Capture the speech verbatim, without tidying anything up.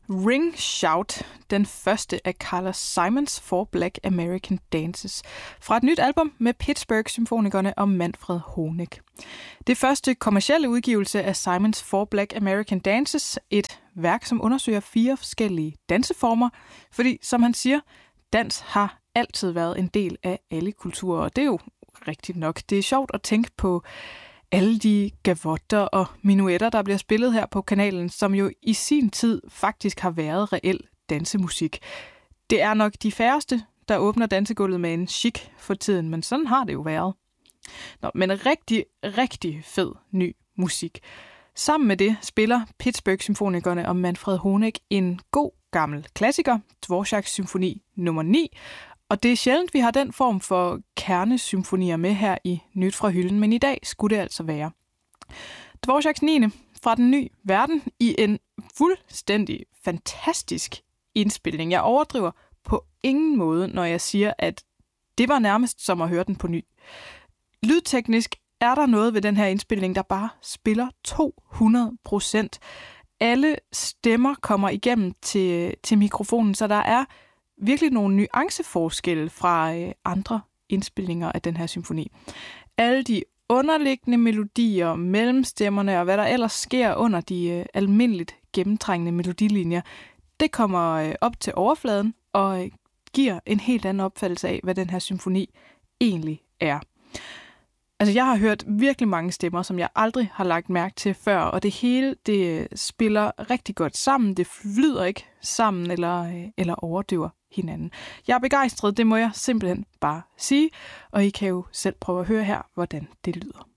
Ring Shout, den første af Carlos Simons Four Black American Dances, fra et nyt album med Pittsburgh-symfonikerne og Manfred Honeck. Det første kommercielle udgivelse af Simons Four Black American Dances, et værk, som undersøger fire forskellige danseformer, fordi, som han siger, dans har altid været en del af alle kulturer, og det er jo rigtigt nok. Det er sjovt at tænke på alle de gavotter og minuetter, der bliver spillet her på kanalen, som jo i sin tid faktisk har været reel dansemusik. Det er nok de færreste, der åbner dansegulvet med en chic for tiden, men sådan har det jo været. Nå, men rigtig, rigtig fed ny musik. Sammen med det spiller Pittsburgh-symfonikerne og Manfred Honeck en god gammel klassiker, Dvořáks symfoni nummer ni, og det er sjældent, vi har den form for kernesymfonier med her i Nyt fra hylden, men i dag skulle det altså være. Dvořáks niende fra den nye verden i en fuldstændig fantastisk indspilning. Jeg overdriver på ingen måde, når jeg siger, at det var nærmest som at høre den på ny. Lydteknisk er der noget ved den her indspilning, der bare spiller to hundrede procent. Alle stemmer kommer igennem til, til mikrofonen, så der er virkelig nogle nuanceforskelle fra øh, andre indspilninger af den her symfoni. Alle de underliggende melodier, mellemstemmerne og hvad der ellers sker under de øh, almindeligt gennemtrængende melodilinjer, det kommer øh, op til overfladen og øh, giver en helt anden opfattelse af, hvad den her symfoni egentlig er. Altså, jeg har hørt virkelig mange stemmer, som jeg aldrig har lagt mærke til før, og det hele, det spiller rigtig godt sammen. Det flyder ikke sammen eller, eller overdøver hinanden. Jeg er begejstret, det må jeg simpelthen bare sige, og I kan jo selv prøve at høre her, hvordan det lyder.